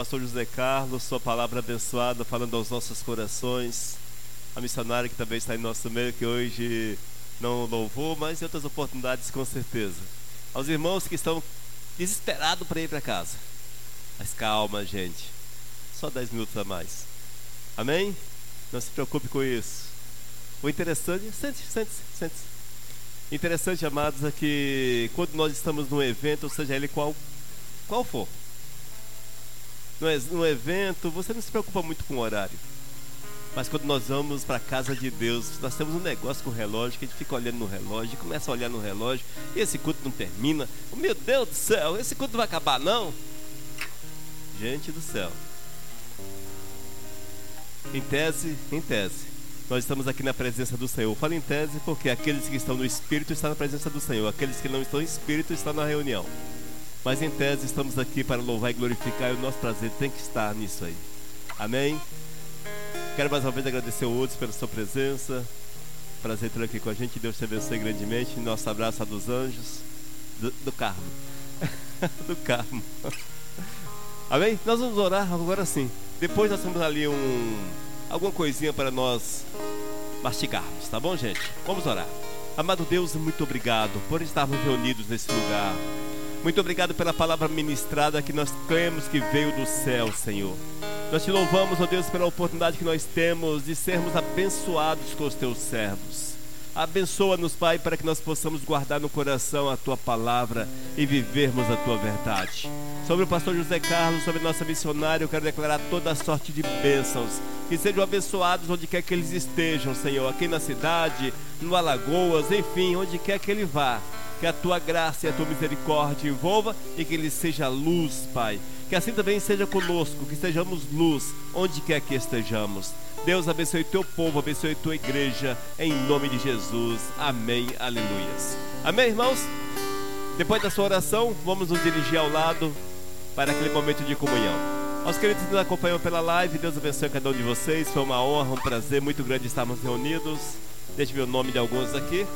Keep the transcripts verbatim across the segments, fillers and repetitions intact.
Pastor José Carlos, sua palavra abençoada, falando aos nossos corações. A missionária que também está em nosso meio, que hoje não louvou, mas em outras oportunidades com certeza. Aos irmãos que estão desesperados para ir para casa. Mas calma, gente, só dez minutos a mais. Amém? Não se preocupe com isso. O interessante, sente-se, sente-se, sente-se. Interessante, amados, é que quando nós estamos num evento, ou seja ele qual, qual for, no evento, você não se preocupa muito com o horário. Mas quando nós vamos para a casa de Deus, nós temos um negócio com o relógio, que a gente fica olhando no relógio, começa a olhar no relógio, e esse culto não termina. Oh, meu Deus do céu, esse culto não vai acabar não? Gente do céu. Em tese, em tese, nós estamos aqui na presença do Senhor. Eu falo em tese porque aqueles que estão no Espírito estão na presença do Senhor, aqueles que não estão no Espírito estão na reunião. Mas em tese estamos aqui para louvar e glorificar, e o nosso prazer tem que estar nisso aí. Amém? Quero mais uma vez agradecer o Outros pela sua presença. Prazer ter aqui com a gente. Deus te abençoe grandemente. Nosso abraço a dos anjos. Do, do Carmo. do Carmo. Amém? Nós vamos orar agora sim. Depois nós temos ali um, alguma coisinha para nós mastigarmos, tá bom, gente? Vamos orar. Amado Deus, muito obrigado por estarmos reunidos nesse lugar. Muito obrigado pela palavra ministrada que nós cremos que veio do céu, Senhor. Nós te louvamos, ó Deus, pela oportunidade que nós temos de sermos abençoados com os teus servos. Abençoa-nos, Pai, para que nós possamos guardar no coração a tua palavra e vivermos a tua verdade. Sobre o pastor José Carlos, sobre nossa missionária, eu quero declarar toda a sorte de bênçãos. Que sejam abençoados onde quer que eles estejam, Senhor, aqui na cidade, no Alagoas, enfim, onde quer que ele vá. Que a tua graça e a tua misericórdia envolva e que ele seja luz, Pai. Que assim também seja conosco, que sejamos luz onde quer que estejamos. Deus abençoe teu povo, abençoe tua igreja, em nome de Jesus. Amém, aleluias. Amém, irmãos? Depois da sua oração, vamos nos dirigir ao lado para aquele momento de comunhão. Aos queridos que nos acompanham pela live, Deus abençoe cada um de vocês. Foi uma honra, um prazer muito grande estarmos reunidos. Deixa eu ver o nome de alguns aqui.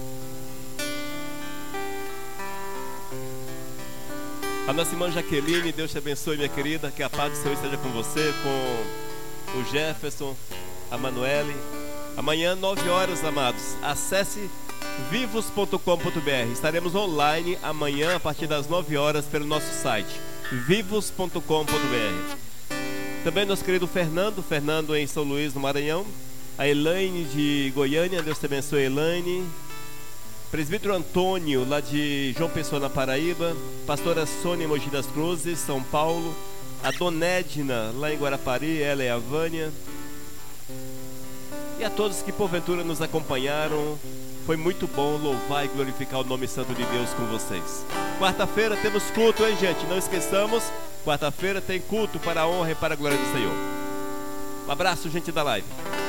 A nossa irmã Jaqueline, Deus te abençoe, minha querida. Que a paz do Senhor esteja com você, com o Jefferson, a Manuele. Amanhã, nove horas, amados, acesse vivos ponto com ponto br. Estaremos online amanhã a partir das nove horas pelo nosso site vivos ponto com ponto br. Também nosso querido Fernando, Fernando em São Luís, no Maranhão. A Elaine de Goiânia, Deus te abençoe, Elaine. Presbítero Antônio, lá de João Pessoa, na Paraíba. Pastora Sônia, em Mogi das Cruzes, São Paulo. A Dona Edna, lá em Guarapari, ela e a Vânia. E a todos que porventura nos acompanharam. Foi muito bom louvar e glorificar o nome santo de Deus com vocês. Quarta-feira temos culto, hein, gente? Não esqueçamos, quarta-feira tem culto para a honra e para a glória do Senhor. Um abraço, gente da live.